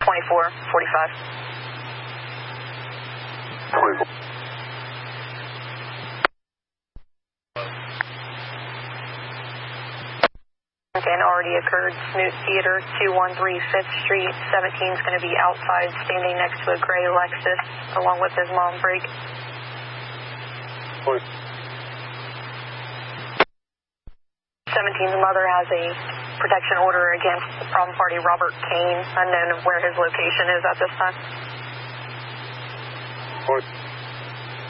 2445. 24. And already occurred. Snoot Theater, 213 5th Street. 17 is going to be outside, standing next to a gray Lexus, along with his mom, Brake. 17's mother has a protection order against the problem party Robert Kane, unknown of where his location is at this time.